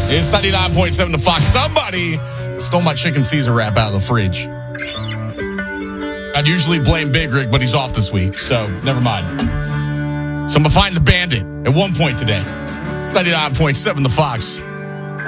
It's 99.7 The Fox. Somebody stole my chicken Caesar wrap out of the fridge. I'd usually blame Big Rig, but he's off this week, so never mind. So I'm going to find the bandit at one point today. It's 99.7 The Fox.